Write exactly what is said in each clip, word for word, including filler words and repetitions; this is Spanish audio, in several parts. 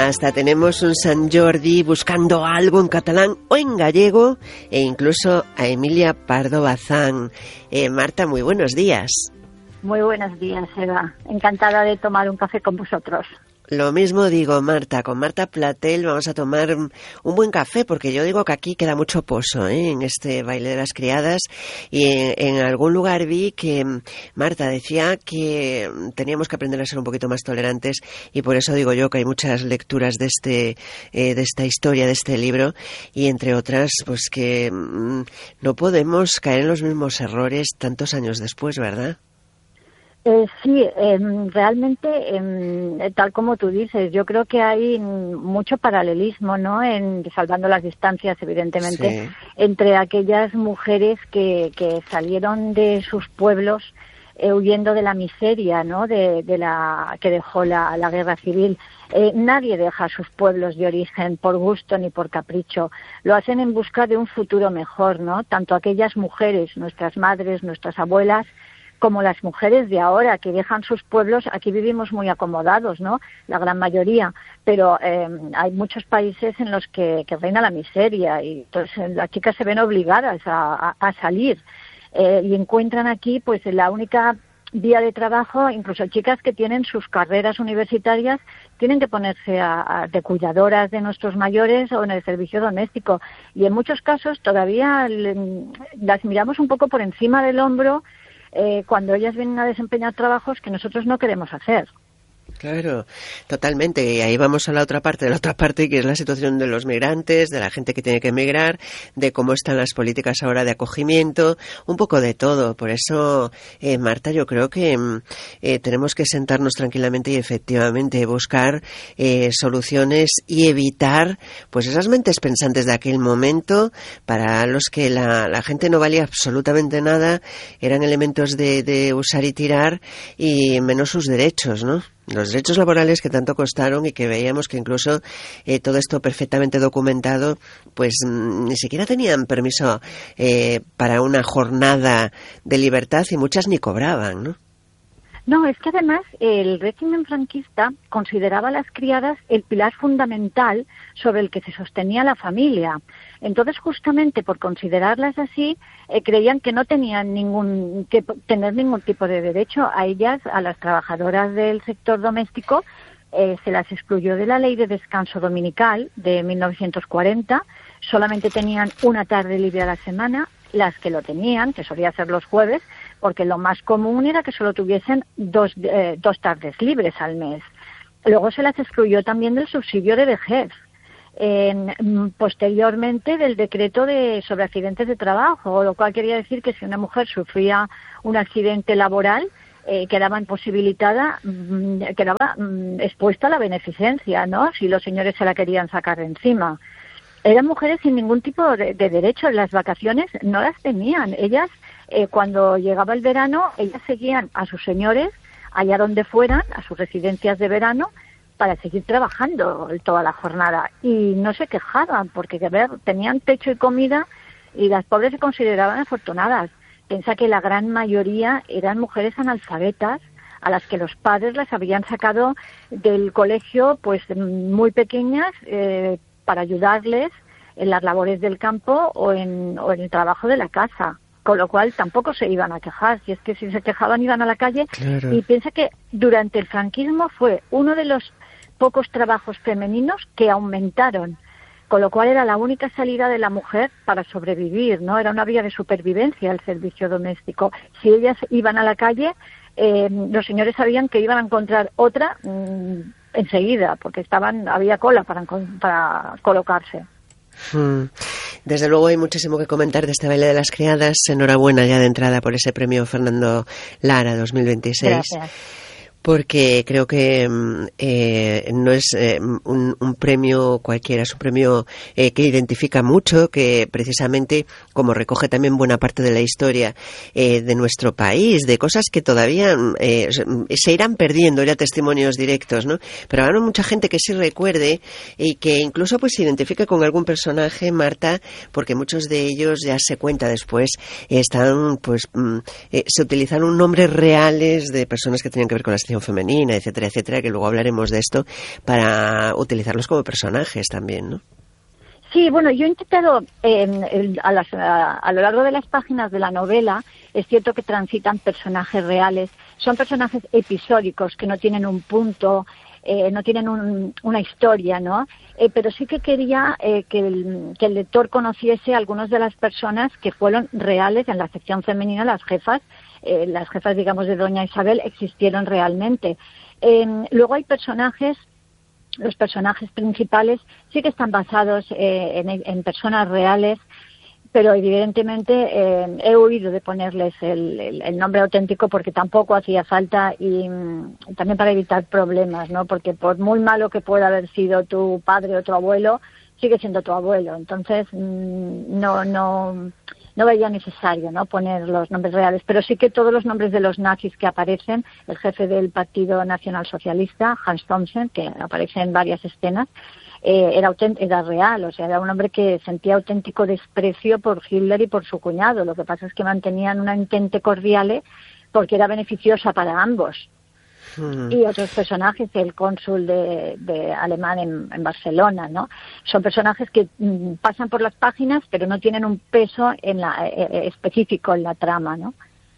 Hasta tenemos un Sant Jordi buscando algo en catalán o en gallego e incluso a Emilia Pardo Bazán. Eh, Marta, muy buenos días. Muy buenos días, Eva. Encantada de tomar un café con vosotros. Lo mismo digo, Marta. Con Marta Platel vamos a tomar un buen café, porque yo digo que aquí queda mucho pozo, ¿eh? En este baile de las criadas. Y en, en algún lugar vi que Marta decía que teníamos que aprender a ser un poquito más tolerantes, y por eso digo yo que hay muchas lecturas de este eh, de esta historia, de este libro, y entre otras, pues que mmm, no podemos caer en los mismos errores tantos años después, ¿verdad? Eh, sí, eh, realmente, eh, tal como tú dices, yo creo que hay mucho paralelismo, ¿no? En, salvando las distancias, evidentemente, sí, entre aquellas mujeres que, que salieron de sus pueblos eh, huyendo de la miseria, ¿no? De, de la que dejó la, la guerra civil. Eh, nadie deja sus pueblos de origen por gusto ni por capricho. Lo hacen en busca de un futuro mejor, ¿no? Tanto aquellas mujeres, nuestras madres, nuestras abuelas, como las mujeres de ahora que dejan sus pueblos. Aquí vivimos muy acomodados, ¿no? La gran mayoría, pero eh, hay muchos países en los que, que reina la miseria, y entonces las chicas se ven obligadas a, a, a salir eh, y encuentran aquí pues la única vía de trabajo. Incluso chicas que tienen sus carreras universitarias tienen que ponerse a, a, de cuidadoras de nuestros mayores o en el servicio doméstico, y en muchos casos todavía le, las miramos un poco por encima del hombro Eh, cuando ellas vienen a desempeñar trabajos que nosotros no queremos hacer. Claro, totalmente. Y ahí vamos a la otra parte, de la otra parte, que es la situación de los migrantes, de la gente que tiene que emigrar, de cómo están las políticas ahora de acogimiento, un poco de todo. Por eso, eh, Marta, yo creo que eh, tenemos que sentarnos tranquilamente y efectivamente buscar eh, soluciones y evitar pues esas mentes pensantes de aquel momento, para los que la, la gente no valía absolutamente nada, eran elementos de, de usar y tirar, y menos sus derechos, ¿no? Los derechos laborales que tanto costaron, y que veíamos que incluso eh, todo esto perfectamente documentado, pues mm, ni siquiera tenían permiso eh, para una jornada de libertad, y muchas ni cobraban, ¿no? No, es que además el régimen franquista consideraba a las criadas el pilar fundamental sobre el que se sostenía la familia. Entonces, justamente por considerarlas así, eh, creían que no tenían ningún que tener ningún tipo de derecho. A ellas, a las trabajadoras del sector doméstico, eh, se las excluyó de la Ley de Descanso Dominical de mil novecientos cuarenta. Solamente tenían una tarde libre a la semana, las que lo tenían, que solía ser los jueves, porque lo más común era que solo tuviesen dos, eh, dos tardes libres al mes. Luego se las excluyó también del subsidio de vejez. Eh, posteriormente del decreto de sobre accidentes de trabajo, lo cual quería decir que si una mujer sufría un accidente laboral, eh, quedaba imposibilitada, mmm, quedaba mmm, expuesta a la beneficencia, ¿no? Si los señores se la querían sacar de encima. Eran mujeres sin ningún tipo de, de derecho. Las vacaciones no las tenían. Ellas, eh, cuando llegaba el verano, ellas seguían a sus señores allá donde fueran, a sus residencias de verano, para seguir trabajando toda la jornada. Y no se quejaban, porque a ver, tenían techo y comida, y las pobres se consideraban afortunadas. Piensa que la gran mayoría eran mujeres analfabetas, a las que los padres las habían sacado del colegio pues muy pequeñas, eh, para ayudarles en las labores del campo o en, o en el trabajo de la casa, con lo cual tampoco se iban a quejar. Si es que si se quejaban iban a la calle. Claro. Y piensa que durante el franquismo fue uno de los pocos trabajos femeninos que aumentaron, con lo cual era la única salida de la mujer para sobrevivir, ¿no? Era una vía de supervivencia el servicio doméstico. Si ellas iban a la calle, eh, los señores sabían que iban a encontrar otra mmm, enseguida, porque estaban había cola para, para colocarse. Hmm. Desde luego hay muchísimo que comentar de este baile de las criadas. Enhorabuena ya de entrada por ese premio Fernando Lara dos mil veintiséis. Gracias. Porque creo que eh, no es eh, un, un premio cualquiera, es un premio eh, que identifica mucho, que precisamente, como recoge también buena parte de la historia eh, de nuestro país, de cosas que todavía eh, se irán perdiendo, ya testimonios directos, ¿no? Pero habrá mucha gente que sí recuerde y que incluso pues se identifique con algún personaje, Marta, porque muchos de ellos, ya se cuenta después, están pues eh, se utilizaron nombres reales de personas que tenían que ver con las liberación femenina, etcétera, etcétera, que luego hablaremos de esto, para utilizarlos como personajes también, ¿no? Sí, bueno, yo he intentado, eh, a, las, a, a lo largo de las páginas de la novela, es cierto que transitan personajes reales, son personajes episódicos que no tienen un punto, eh, no tienen un, una historia, ¿no? Eh, pero sí que quería eh, que, el, que el lector conociese a algunas de las personas que fueron reales en la sección femenina, las jefas, eh, las jefas, digamos, de Doña Isabel, existieron realmente. Eh, luego hay personajes. Los personajes principales sí que están basados eh, en, en personas reales, pero evidentemente eh, he huido de ponerles el, el, el nombre auténtico porque tampoco hacía falta y mm, también para evitar problemas, ¿no? Porque por muy malo que pueda haber sido tu padre o tu abuelo, sigue siendo tu abuelo. Entonces mm, no no no veía necesario, ¿no?, poner los nombres reales, pero sí que todos los nombres de los nazis que aparecen, el jefe del Partido Nacional Socialista, Hans Thomsen, que aparece en varias escenas, eh, era, era real, o sea, era un hombre que sentía auténtico desprecio por Hitler y por su cuñado. Lo que pasa es que mantenían una entente cordial porque era beneficiosa para ambos. Y otros personajes, el cónsul de, de alemán en, en Barcelona, ¿no? Son personajes que mm, pasan por las páginas, pero no tienen un peso en la, eh, específico en la trama, ¿no?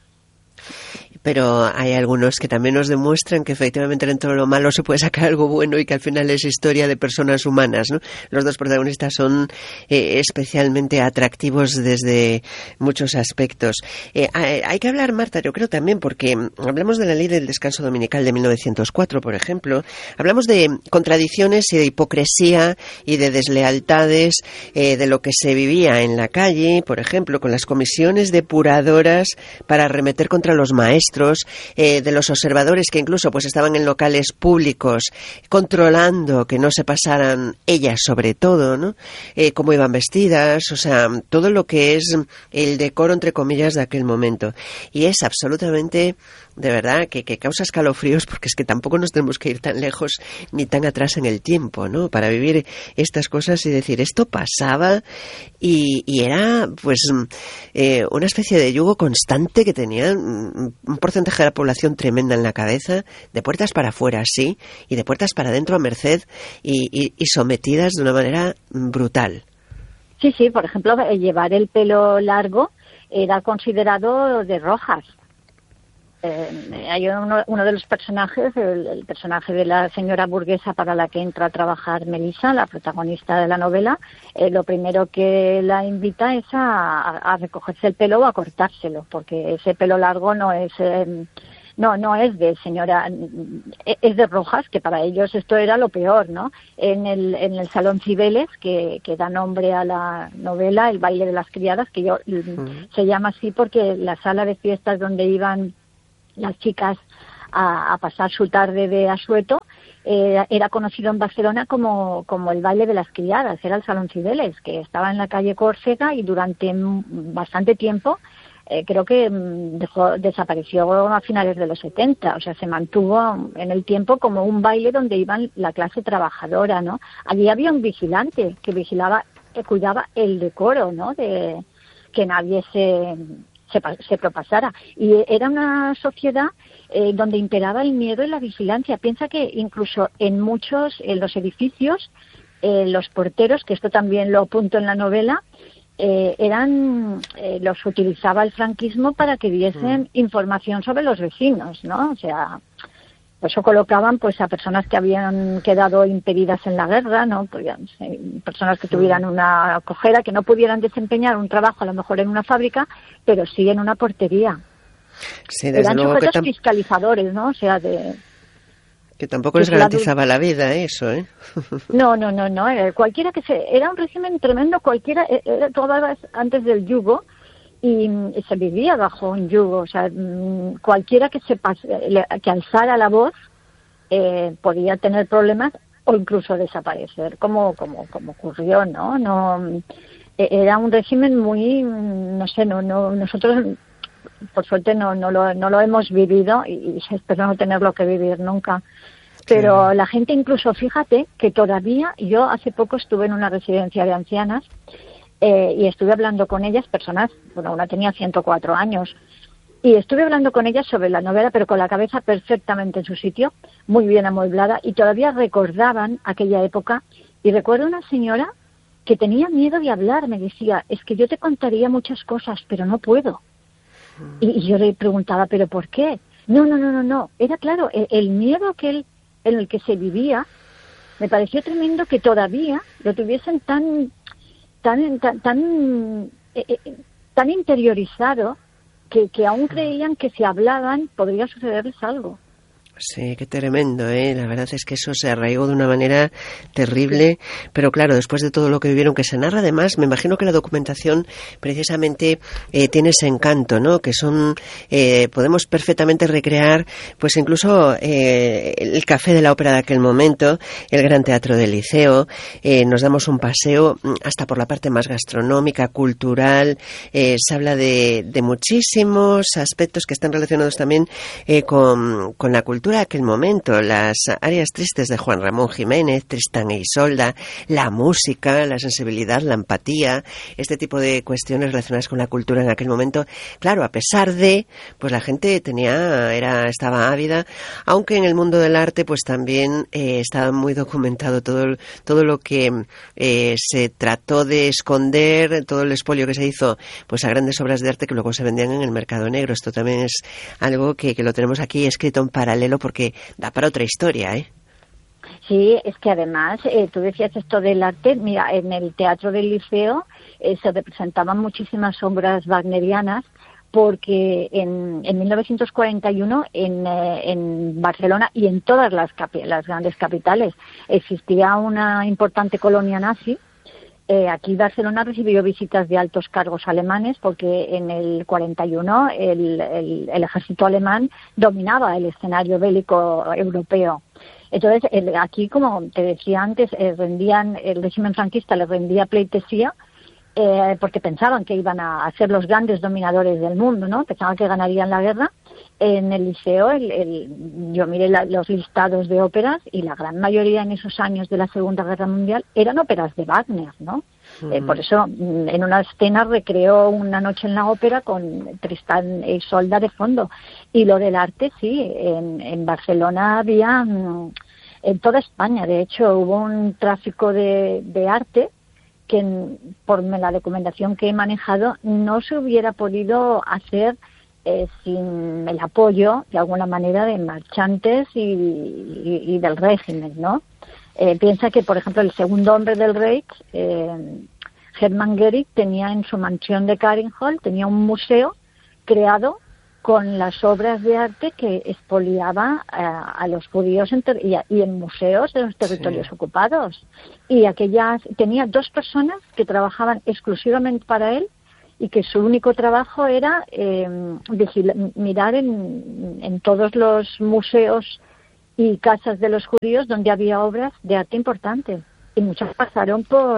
Pero hay algunos que también nos demuestran que efectivamente dentro de lo malo se puede sacar algo bueno y que al final es historia de personas humanas, ¿no? Los dos protagonistas son eh, especialmente atractivos desde muchos aspectos. Eh, hay, hay que hablar, Marta, yo creo también, porque hablamos de la ley del descanso dominical de mil novecientos cuatro, por ejemplo. Hablamos de contradicciones y de hipocresía y de deslealtades, eh, de lo que se vivía en la calle, por ejemplo, con las comisiones depuradoras para arremeter contra los maestros, eh, de los observadores que incluso pues estaban en locales públicos controlando que no se pasaran, ellas sobre todo, ¿no? Eh, cómo iban vestidas, o sea, todo lo que es el decoro, entre comillas, de aquel momento. Y es absolutamente, de verdad, que, que causa escalofríos, porque es que tampoco nos tenemos que ir tan lejos ni tan atrás en el tiempo, ¿no?, para vivir estas cosas y decir, esto pasaba y, y era pues eh, una especie de yugo constante que tenían un porcentaje de la población tremenda en la cabeza, de puertas para afuera, sí, y de puertas para adentro a merced y, y, y sometidas de una manera brutal. Sí, sí, por ejemplo, llevar el pelo largo era considerado de rojas. Eh, hay uno, uno de los personajes, el, el personaje de la señora burguesa para la que entra a trabajar Melissa, la protagonista de la novela, eh, lo primero que la invita es a, a recogerse el pelo o a cortárselo, porque ese pelo largo no es eh, no no es de señora, es de rojas, que para ellos esto era lo peor, ¿no? En el en el Salón Cibeles, que, que da nombre a la novela, el baile de las criadas, que yo uh-huh. se llama así porque la sala de fiestas donde iban las chicas a, a pasar su tarde de asueto, eh, era conocido en Barcelona como, como el baile de las criadas, era el Salón Cibeles, que estaba en la calle Córcega y durante m- bastante tiempo, eh, creo que m- dejó, desapareció a finales de los setenta, o sea, se mantuvo en el tiempo como un baile donde iban la clase trabajadora, ¿no? Allí había un vigilante que vigilaba, que cuidaba el decoro, ¿no?, de que nadie se... Se, se propasara. Y era una sociedad eh, donde imperaba el miedo y la vigilancia. Piensa que incluso en muchos, en los edificios, eh, los porteros, que esto también lo apunto en la novela, eh, eran eh, los utilizaba el franquismo para que diesen mm. información sobre los vecinos, ¿no? O sea, por eso colocaban pues a personas que habían quedado impedidas en la guerra, ¿no? Podían ser personas que tuvieran una cojera, que no pudieran desempeñar un trabajo a lo mejor en una fábrica, pero sí en una portería. Sí, desde Eran luego sujetos que tam- fiscalizadores, ¿no? O sea, de... Que tampoco les garantizaba la vida eso, ¿eh? No, no, no, no. Era cualquiera que se... Era un régimen tremendo, cualquiera... Era todas antes del yugo, y se vivía bajo un yugo, o sea, cualquiera que se pase, que alzara la voz eh, podía tener problemas o incluso desaparecer, como como como ocurrió, ¿no? No era un régimen muy, no sé, no no nosotros por suerte no no lo no lo hemos vivido y, y espero no tenerlo que vivir nunca. Pero sí. La gente incluso, fíjate que todavía, yo hace poco estuve en una residencia de ancianas. Eh, y estuve hablando con ellas, personas, bueno, una tenía ciento cuatro años, Y estuve hablando con ella sobre la novela, pero con la cabeza perfectamente en su sitio, muy bien amueblada, y todavía recordaban aquella época. Y recuerdo una señora que tenía miedo de hablar, me decía, es que yo te contaría muchas cosas, pero no puedo. Y, y yo le preguntaba, ¿pero por qué? No, no, no, no, no. Era claro, el, el miedo que él, en el que se vivía, me pareció tremendo que todavía lo tuviesen tan, tan, tan, tan, eh, eh, tan interiorizado, Que, que aún creían que si hablaban podría sucederles algo. Sí, qué tremendo, ¿eh? La verdad es que eso se arraigó de una manera terrible, sí. Pero claro, después de todo lo que vivieron, que se narra además, me imagino que la documentación precisamente eh, tiene ese encanto, ¿no? Que son, eh, podemos perfectamente recrear, pues incluso eh, el café de la ópera de aquel momento, el Gran Teatro del Liceo, eh, nos damos un paseo hasta por la parte más gastronómica, cultural, eh, se habla de, de muchísimos aspectos que están relacionados también eh, con, con la cultura de aquel momento, las áreas tristes de Juan Ramón Jiménez, Tristán e Isolda, la música, la sensibilidad, la empatía, este tipo de cuestiones relacionadas con la cultura en aquel momento. Claro, a pesar de, pues la gente tenía, era, estaba ávida, aunque en el mundo del arte, pues también eh, estaba muy documentado todo, todo lo que eh, se trató de esconder, todo el expolio que se hizo, pues a grandes obras de arte que luego se vendían en el mercado negro. Esto también es algo que, que lo tenemos aquí escrito en paralelo, porque da para otra historia, ¿eh? Sí, es que además, eh, tú decías esto del arte, mira, en el Teatro del Liceo eh, se representaban muchísimas obras wagnerianas, porque en, en mil novecientos cuarenta y uno en, eh, en Barcelona y en todas las, capi- las grandes capitales existía una importante colonia nazi. Eh, aquí Barcelona recibió visitas de altos cargos alemanes porque en el cuarenta y uno el, el, el ejército alemán dominaba el escenario bélico europeo. Entonces, el, aquí, como te decía antes, eh, rendían, el régimen franquista les rendía pleitesía eh, porque pensaban que iban a ser los grandes dominadores del mundo, ¿no? Pensaban que ganarían la guerra. En el liceo, el, el, yo miré la, los listados de óperas y la gran mayoría en esos años de la Segunda Guerra Mundial eran óperas de Wagner, ¿no? Uh-huh. Eh, por eso, en una escena recreó Una noche en la ópera con Tristán e Isolda de fondo. Y lo del arte, sí, en, en Barcelona había, en toda España, de hecho, hubo un tráfico de, de arte que, por la documentación que he manejado, no se hubiera podido hacer Eh, sin el apoyo, de alguna manera, de marchantes y, y, y del régimen, ¿no? Eh, piensa que, por ejemplo, el segundo hombre del Reich, eh, Hermann Goering, tenía en su mansión de Karinhol, tenía un museo creado con las obras de arte que expoliaba a, a los judíos en ter- y, a, y en museos de los territorios sí. ocupados. Y aquellas, tenía dos personas que trabajaban exclusivamente para él, y que su único trabajo era eh, vigila- mirar en, en todos los museos y casas de los judíos donde había obras de arte importantes. Y muchas pasaron por,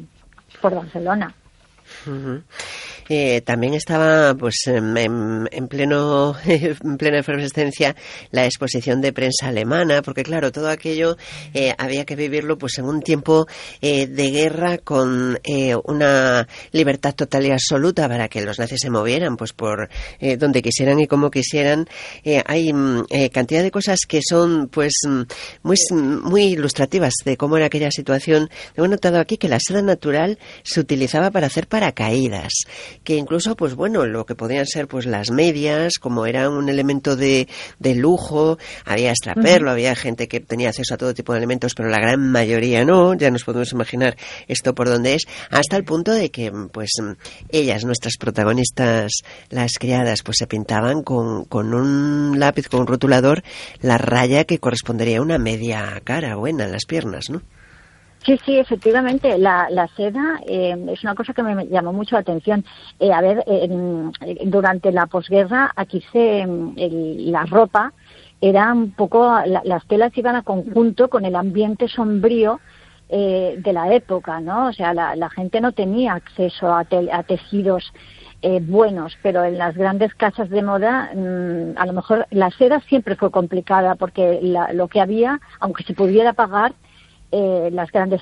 por Barcelona. Uh-huh. Eh, también estaba pues en, en pleno en plena efervescencia la exposición de prensa alemana, porque claro, todo aquello eh, había que vivirlo pues en un tiempo eh, de guerra con eh, una libertad total y absoluta para que los nazis se movieran pues por eh, donde quisieran y como quisieran. Eh, hay eh, cantidad de cosas que son pues muy muy ilustrativas de cómo era aquella situación. Hemos notado aquí que la seda natural se utilizaba para hacer paracaídas, que incluso, pues bueno, lo que podían ser pues las medias, como era un elemento de, de lujo, había extraperlo, uh-huh. había gente que tenía acceso a todo tipo de elementos, pero la gran mayoría no, ya nos podemos imaginar esto por dónde es, hasta el punto de que, pues, ellas, nuestras protagonistas, las criadas, pues se pintaban con, con un lápiz, con un rotulador, la raya que correspondería a una media cara buena en las piernas, ¿no? Sí, sí, efectivamente, la, la seda eh, es una cosa que me llamó mucho la atención. Eh, a ver, eh, durante la posguerra aquí se el, la ropa era un poco, la, las telas iban a conjunto con el ambiente sombrío eh, de la época, ¿no? O sea, la, la gente no tenía acceso a, te, a tejidos eh, buenos, pero en las grandes casas de moda mmm, a lo mejor la seda siempre fue complicada porque la, lo que había, aunque se pudiera pagar, eh, las grandes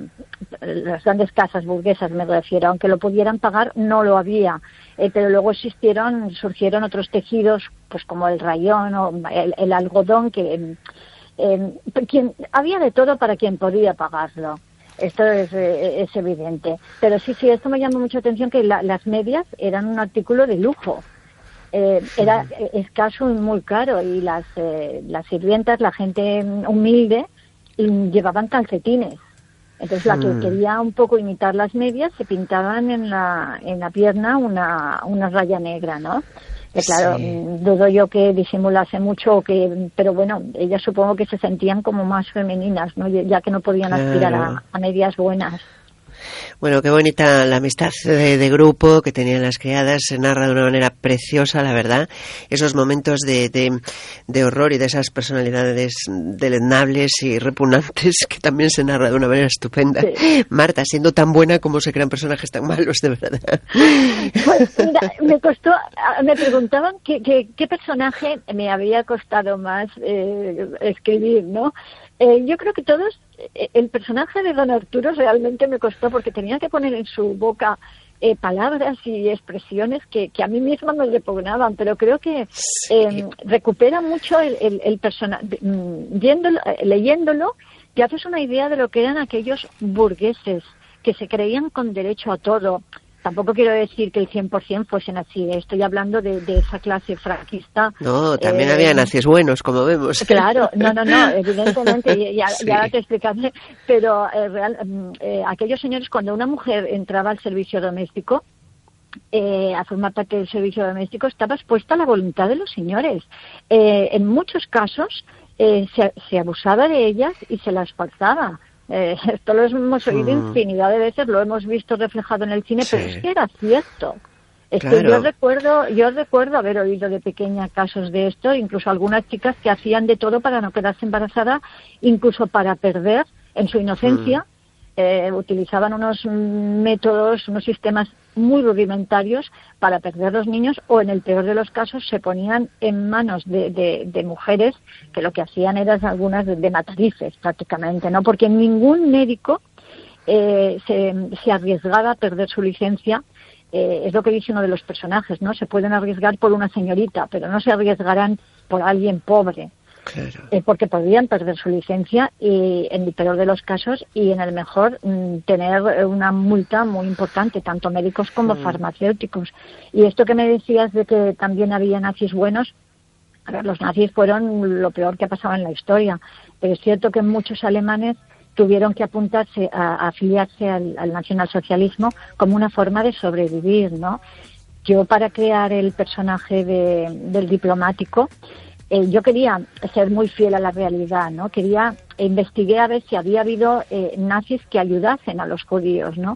las grandes casas burguesas, me refiero, aunque lo pudieran pagar, no lo había. Eh, pero luego existieron, surgieron otros tejidos, pues como el rayón o el, el algodón, que eh, quien, había de todo para quien podía pagarlo. Esto es, eh, es evidente. Pero sí, sí, esto me llama mucho atención, que la, las medias eran un artículo de lujo. Eh, era escaso y muy caro, y las, eh, las sirvientas, la gente humilde, llevaban calcetines. Entonces la que mm. quería un poco imitar las medias, se pintaban en la en la pierna una, una raya negra, ¿no? Que claro, sí. dudo yo que disimulase mucho, o que, pero bueno, ellas supongo que se sentían como más femeninas, ¿no? Ya que no podían claro. aspirar a, a medias buenas. Bueno, qué bonita la amistad de, de grupo que tenían las criadas, se narra de una manera preciosa, la verdad, esos momentos de, de, de horror y de esas personalidades deleznables y repugnantes que también se narra de una manera estupenda. Sí. Marta, siendo tan buena, como se crean personajes tan malos, de verdad. Pues mira, me costó, me preguntaban qué, qué, qué personaje me había costado más eh, escribir, ¿no? Eh, yo creo que todos, eh, el personaje de don Arturo realmente me costó, porque tenía que poner en su boca eh, palabras y expresiones que, que a mí misma me repugnaban, pero creo que sí. eh, recupera mucho el, el, el personaje, viéndolo, leyéndolo, te haces una idea de lo que eran aquellos burgueses que se creían con derecho a todo. Tampoco quiero decir que el cien por ciento fuesen así, estoy hablando de, de esa clase franquista. No, también eh, había nazis buenos, como vemos. Claro, no, no, no, evidentemente, ya, sí. ya te explicaré, pero eh, real, eh, aquellos señores, cuando una mujer entraba al servicio doméstico, eh, a formar parte del servicio doméstico, estaba expuesta a la voluntad de los señores. Eh, en muchos casos eh, se, se abusaba de ellas y se las forzaba. Eh, esto lo hemos oído mm. infinidad de veces, lo hemos visto reflejado en el cine, sí. pero es que era cierto. Es claro. que yo recuerdo, yo recuerdo haber oído de pequeña casos de esto, incluso algunas chicas que hacían de todo para no quedarse embarazada, incluso para perder en su inocencia, mm. eh, utilizaban unos métodos, unos sistemas muy rudimentarios para perder los niños, o en el peor de los casos se ponían en manos de, de, de mujeres que lo que hacían eran algunas de, de matarices prácticamente, ¿no? Porque ningún médico eh, se, se arriesgaba a perder su licencia. Eh, es lo que dice uno de los personajes, ¿no? Se pueden arriesgar por una señorita, pero no se arriesgarán por alguien pobre. Claro. Eh, porque podrían perder su licencia, y en el peor de los casos, y en el mejor mm, tener una multa muy importante, tanto médicos como mm. farmacéuticos. Y esto que me decías de que también había nazis buenos, a ver, los nazis fueron lo peor que ha pasado en la historia, pero es cierto que muchos alemanes tuvieron que apuntarse a, a afiliarse al, al nacionalsocialismo como una forma de sobrevivir, ¿no? Yo, para crear el personaje de, del diplomático, Eh, yo quería ser muy fiel a la realidad, ¿no? Quería, eh, investigué a ver si había habido eh, nazis que ayudasen a los judíos, ¿no?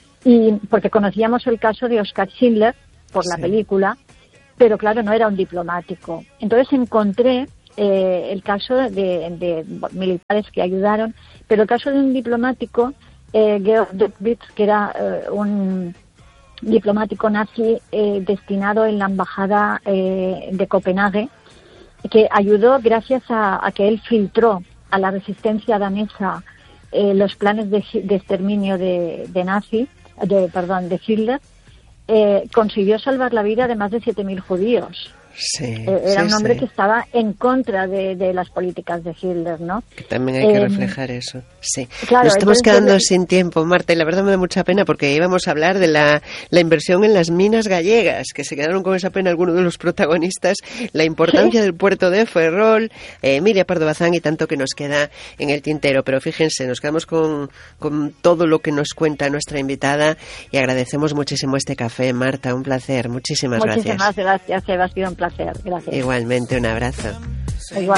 Y porque conocíamos el caso de Oskar Schindler por la sí. película, pero claro, no era un diplomático. Entonces encontré eh, el caso de, de militares que ayudaron, pero el caso de un diplomático, eh, Georg Döbwitz, que era eh, un diplomático nazi eh, destinado en la embajada eh, de Copenhague, que ayudó gracias a, a que él filtró a la resistencia danesa eh, los planes de, de exterminio de, de nazi, de perdón, de Hitler, eh, consiguió salvar la vida de más de siete mil judíos. Sí, eh, era sí, un hombre sí. que estaba en contra de, de las políticas de Hitler, ¿no? Que también hay que eh, reflejar eso. Sí. Claro, Nos estamos entonces, quedando entonces, sin tiempo, Marta, y la verdad me da mucha pena, porque íbamos a hablar de la, la inversión en las minas gallegas, que se quedaron con esa pena algunos de los protagonistas, la importancia ¿sí? del puerto de Ferrol, eh, Miria Pardo Bazán, y tanto que nos queda en el tintero. Pero fíjense, nos quedamos con, con todo lo que nos cuenta nuestra invitada, y agradecemos muchísimo este café. Marta, un placer. Muchísimas, Muchísimas gracias. Muchísimas gracias, Eva. Ha sido un placer. Gracias. Igualmente, un abrazo. Igual.